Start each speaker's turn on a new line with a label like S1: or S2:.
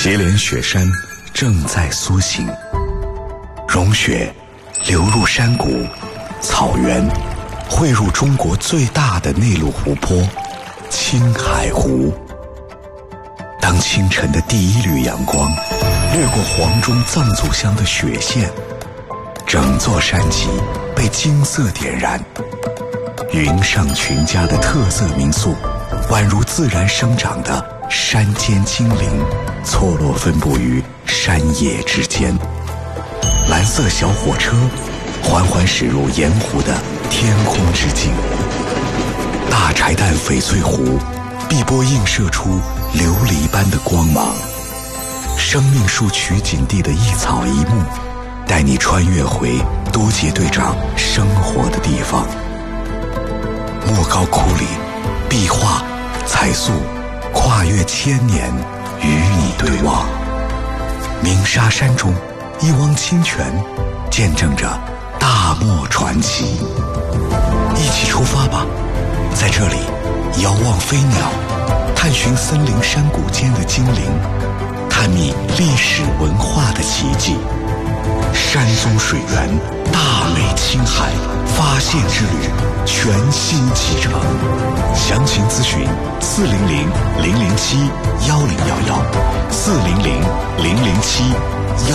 S1: 祁连雪山正在苏醒，融雪流入山谷、草原，汇入中国最大的内陆湖泊青海湖。当清晨的第一缕阳光掠过黄钟藏族乡的雪线，整座山脊被金色点燃。云上群家的特色民宿，宛如自然生长的山间精灵，错落分布于山野之间。蓝色小火车缓缓驶入盐湖的天空之境，大柴旦翡翠湖碧波映射出琉璃般的光芒。生命树取景地的一草一木，带你穿越回多杰队长生活的地方。莫高窟里，壁画、彩塑跨越千年，与你对望。鸣沙山中，一汪清泉见证着大漠传奇。一起出发吧，在这里遥望飞鸟，探寻森林山谷间的精灵，探秘历史文化的奇迹。山中水源，大美青海发现之旅全新启程。详情咨询400-007-1011，400-007-1011。